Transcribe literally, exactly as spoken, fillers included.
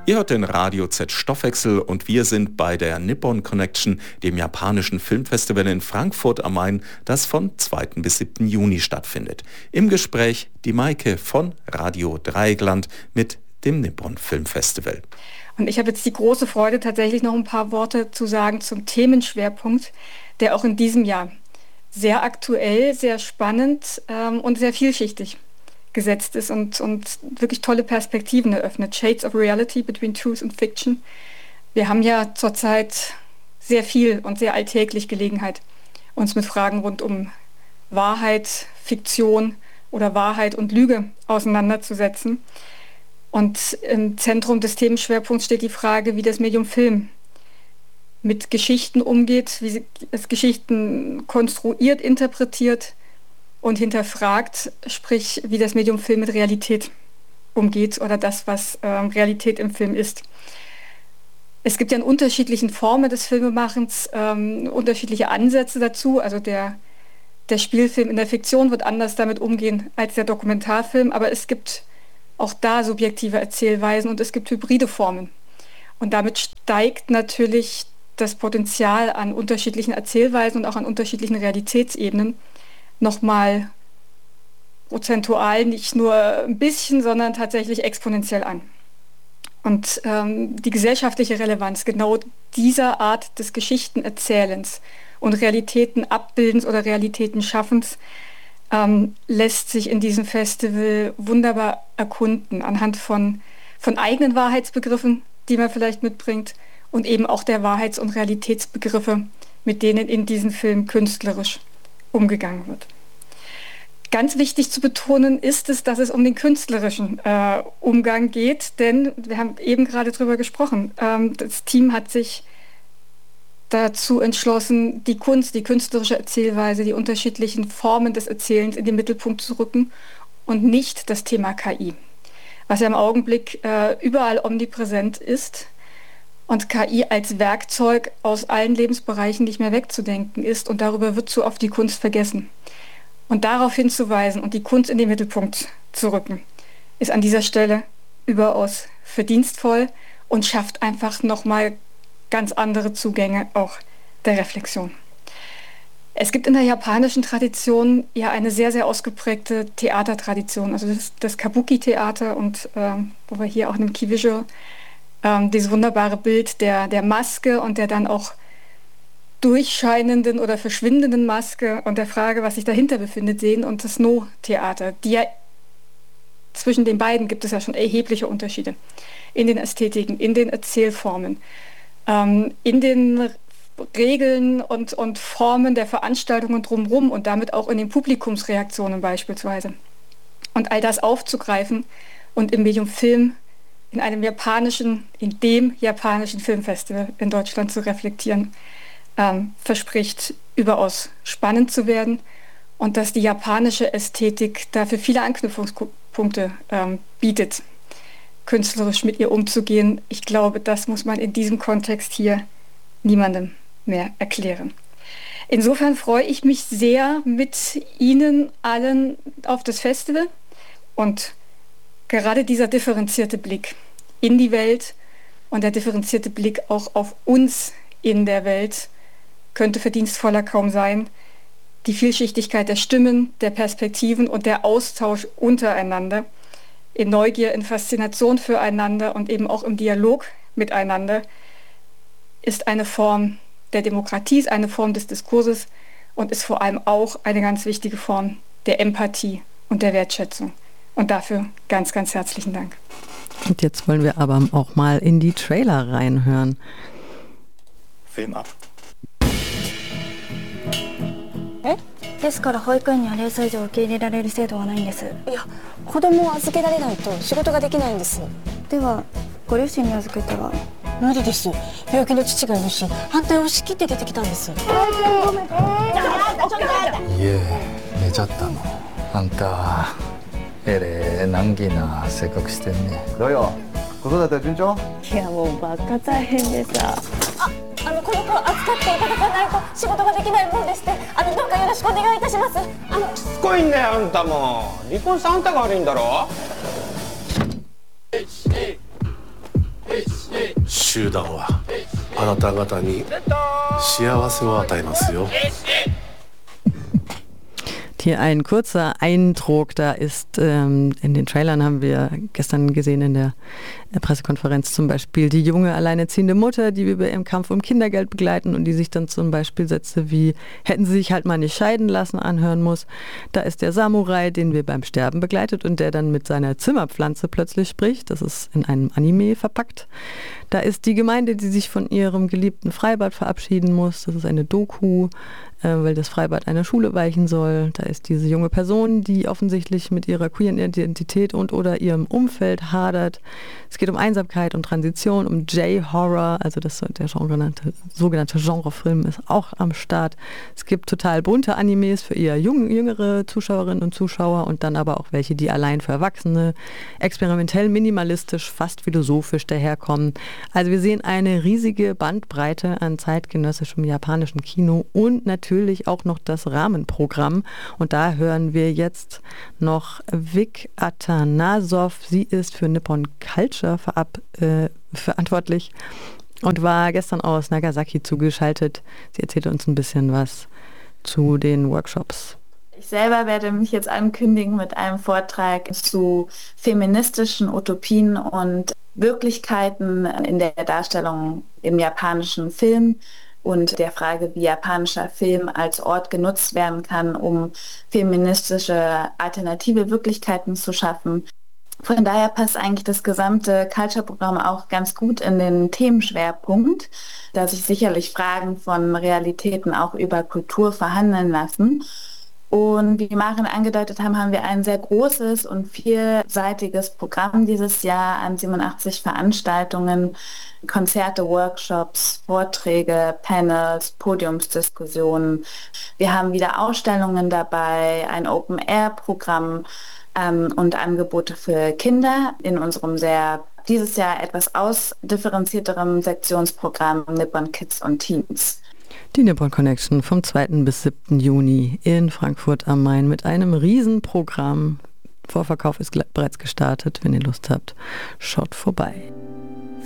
Ihr hört den Radio Z Stoffwechsel und wir sind bei der Nippon Connection, dem japanischen Filmfestival in Frankfurt am Main, das von zweiten bis siebten Juni stattfindet. Im Gespräch die Maike von Radio Dreieckland mit dem Nippon Filmfestival. Und ich habe jetzt die große Freude, tatsächlich noch ein paar Worte zu sagen zum Themenschwerpunkt, der auch in diesem Jahr sehr aktuell, sehr spannend ähm, und sehr vielschichtig gesetzt ist und, und wirklich tolle Perspektiven eröffnet. Shades of Reality between Truth and Fiction. Wir haben ja zurzeit sehr viel und sehr alltäglich Gelegenheit, uns mit Fragen rund um Wahrheit, Fiktion oder Wahrheit und Lüge auseinanderzusetzen. Und im Zentrum des Themenschwerpunkts steht die Frage, wie das Medium Film mit Geschichten umgeht, wie es Geschichten konstruiert, interpretiert und hinterfragt, sprich, wie das Medium Film mit Realität umgeht oder das, was äh, Realität im Film ist. Es gibt ja in unterschiedlichen Formen des Filmemachens ähm, unterschiedliche Ansätze dazu. Also der, der Spielfilm in der Fiktion wird anders damit umgehen als der Dokumentarfilm, aber es gibt auch da subjektive Erzählweisen und es gibt hybride Formen. Und damit steigt natürlich das Potenzial an unterschiedlichen Erzählweisen und auch an unterschiedlichen Realitätsebenen nochmal prozentual nicht nur ein bisschen, sondern tatsächlich exponentiell an. Und ähm, die gesellschaftliche Relevanz genau dieser Art des Geschichtenerzählens und Realitätenabbildens oder Realitätenschaffens ähm, lässt sich in diesem Festival wunderbar erkunden, anhand von, von eigenen Wahrheitsbegriffen, die man vielleicht mitbringt, und eben auch der Wahrheits- und Realitätsbegriffe, mit denen in diesem Film künstlerisch umgegangen wird. Ganz wichtig zu betonen ist es, dass es um den künstlerischen äh, Umgang geht, denn wir haben eben gerade drüber gesprochen. Ähm, das Team hat sich dazu entschlossen, die Kunst, die künstlerische Erzählweise, die unterschiedlichen Formen des Erzählens in den Mittelpunkt zu rücken und nicht das Thema K I, was ja im Augenblick äh, überall omnipräsent ist und K I als Werkzeug aus allen Lebensbereichen nicht mehr wegzudenken ist, und darüber wird zu oft die Kunst vergessen. Und darauf hinzuweisen und die Kunst in den Mittelpunkt zu rücken, ist an dieser Stelle überaus verdienstvoll und schafft einfach nochmal ganz andere Zugänge auch der Reflexion. Es gibt in der japanischen Tradition ja eine sehr, sehr ausgeprägte Theatertradition, also das, das Kabuki-Theater, und ähm, wo wir hier auch in dem Key Visual ähm, dieses wunderbare Bild der, der Maske und der dann auch durchscheinenden oder verschwindenden Maske und der Frage, was sich dahinter befindet, sehen, und das No-Theater. Die ja, zwischen den beiden gibt es ja schon erhebliche Unterschiede in den Ästhetiken, in den Erzählformen, ähm, in den Regeln und, und Formen der Veranstaltungen drumherum und damit auch in den Publikumsreaktionen beispielsweise. Und all das aufzugreifen und im Medium Film in einem japanischen, in dem japanischen Filmfestival in Deutschland zu reflektieren, Ähm, verspricht überaus spannend zu werden, und dass die japanische Ästhetik dafür viele Anknüpfungspunkte ähm, bietet, künstlerisch mit ihr umzugehen. Ich glaube, das muss man in diesem Kontext hier niemandem mehr erklären. Insofern freue ich mich sehr mit Ihnen allen auf das Festival, und gerade dieser differenzierte Blick in die Welt und der differenzierte Blick auch auf uns in der Welt könnte verdienstvoller kaum sein. Die Vielschichtigkeit der Stimmen, der Perspektiven und der Austausch untereinander, in Neugier, in Faszination füreinander und eben auch im Dialog miteinander, ist eine Form der Demokratie, ist eine Form des Diskurses und ist vor allem auch eine ganz wichtige Form der Empathie und der Wertschätzung. Und dafür ganz, ganz herzlichen Dank. Und jetzt wollen wir aber auch mal in die Trailer reinhören. Film ab. え？ですから保育園には零歳以上受け入れられる制度はないんです。いや、子供を預けられないと仕事ができないんです。ではご両親に預けたら無理です。病気の父がいるし、反対を押し切って出てきたんです。 家寝ちゃったの。あんたえれ難儀な性格してんね。どうよ、子育ては順調？ いや、もうバカ大変でさ。あ、あのこの子を預かっていただかないと仕事ができないもんですって。あのどうかよろしくお願いいたします。あのしつこいんだよ、あんたも。離婚したあんたが悪いんだろ。 え集団はあなた方に幸せを与えますよ。 Hier ein kurzer Eindruck, da ist ähm, in den Trailern haben wir gestern gesehen in der Pressekonferenz zum Beispiel die junge alleinerziehende Mutter, die wir bei ihrem Kampf um Kindergeld begleiten und die sich dann zum Beispiel Sätze wie hätten sie sich halt mal nicht scheiden lassen anhören muss. Da ist der Samurai, den wir beim Sterben begleitet und der dann mit seiner Zimmerpflanze plötzlich spricht. Das ist in einem Anime verpackt. Da ist die Gemeinde, die sich von ihrem geliebten Freibad verabschieden muss. Das ist eine Doku, äh, weil das Freibad einer Schule weichen soll. Da ist diese junge Person, die offensichtlich mit ihrer queeren Identität und oder ihrem Umfeld hadert. Es geht um Einsamkeit, um Transition, um J-Horror, also das, der sogenannte, sogenannte Genrefilm ist auch am Start. Es gibt total bunte Animes für eher jung, jüngere Zuschauerinnen und Zuschauer und dann aber auch welche, die allein für Erwachsene experimentell, minimalistisch, fast philosophisch daherkommen. Also wir sehen eine riesige Bandbreite an zeitgenössischem japanischen Kino und natürlich auch noch das Rahmenprogramm. Und da hören wir jetzt noch Vic Atanasov. Sie ist für Nippon Culture verab, äh, verantwortlich und war gestern aus Nagasaki zugeschaltet. Sie erzählte uns ein bisschen was zu den Workshops. Ich selber werde mich jetzt ankündigen mit einem Vortrag zu feministischen Utopien und Wirklichkeiten in der Darstellung im japanischen Film und der Frage, wie japanischer Film als Ort genutzt werden kann, um feministische alternative Wirklichkeiten zu schaffen. Von daher passt eigentlich das gesamte Culture-Programm auch ganz gut in den Themenschwerpunkt, da sich sicherlich Fragen von Realitäten auch über Kultur verhandeln lassen. Und wie Maren angedeutet haben, haben wir ein sehr großes und vielseitiges Programm dieses Jahr an siebenundachtzig Veranstaltungen, Konzerte, Workshops, Vorträge, Panels, Podiumsdiskussionen. Wir haben wieder Ausstellungen dabei, ein Open-Air-Programm ähm, und Angebote für Kinder in unserem sehr dieses Jahr etwas ausdifferenzierterem Sektionsprogramm Nippon Kids und Teens. Die Nippon Connection vom zweiten bis siebten Juni in Frankfurt am Main mit einem Riesenprogramm. Vorverkauf ist bereits gestartet. Wenn ihr Lust habt, schaut vorbei.